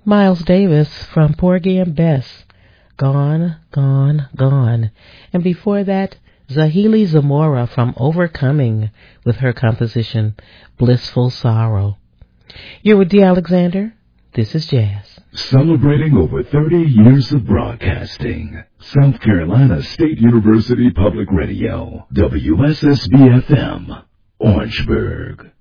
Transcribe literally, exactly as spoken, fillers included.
Miles Davis from Porgy and Bess, Gone, Gone, Gone. And before that, Zahili Zamora from Overcoming with her composition, Blissful Sorrow. You're with Dee Alexander. This is Jazz. Celebrating over thirty years of broadcasting. South Carolina State University Public Radio, W S S B F M, Orangeburg.